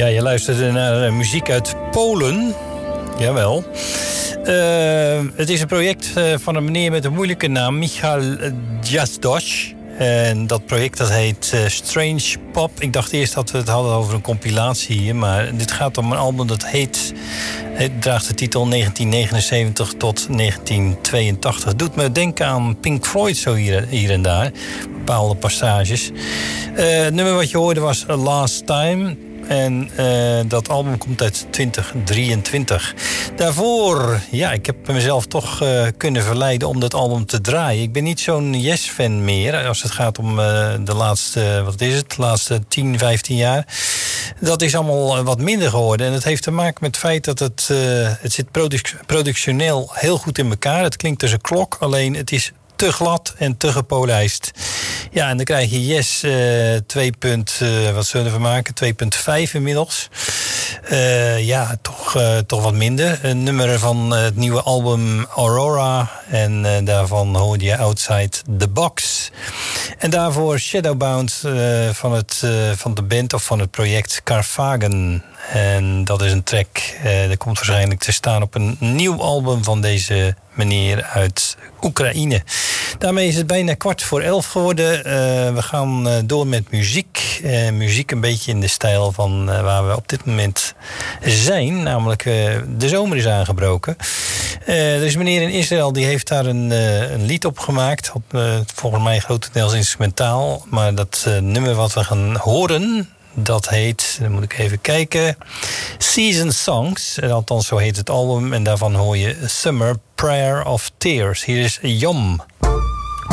je luisterde naar muziek uit Polen. Jawel. Het is een project van een meneer met een moeilijke naam, Michal Jazdosh. En dat project dat heet Strange Pop. Ik dacht eerst dat we het hadden over een compilatie hier, maar dit gaat om een album dat heet... Het draagt de titel 1979 tot 1982. Het doet me denken aan Pink Floyd zo hier en daar. Bepaalde passages. Het nummer wat je hoorde was A Last Time. En dat album komt uit 2023. Daarvoor, ja, ik heb mezelf toch kunnen verleiden om dat album te draaien. Ik ben niet zo'n Yes-fan meer als het gaat om de laatste, de laatste 10, 15 jaar. Dat is allemaal wat minder geworden. En het heeft te maken met het feit dat het zit productioneel heel goed in elkaar. Het klinkt als een klok, alleen het is te glad en te gepolijst. Ja, en dan krijg je Yes 2.5 inmiddels. Ja, toch wat minder. Een nummer van het nieuwe album Aurora. En daarvan hoorde je Outside the Box. En daarvoor Shadowbound van de band of van het project Carphagen. En dat is een track, dat komt waarschijnlijk te staan op een nieuw album van deze meneer uit Oekraïne. Daarmee is het bijna 11:15 geworden. We gaan door met muziek. Muziek een beetje in de stijl van waar we op dit moment zijn. Namelijk de zomer is aangebroken. Er is een meneer in Israël die heeft daar een lied op gemaakt. Volgens mij grotendeels instrumentaal. Maar dat nummer wat we gaan horen... Dat heet, dan moet ik even kijken... Season Songs, althans zo heet het album... en daarvan hoor je Summer Prayer of Tears. Hier is Yom.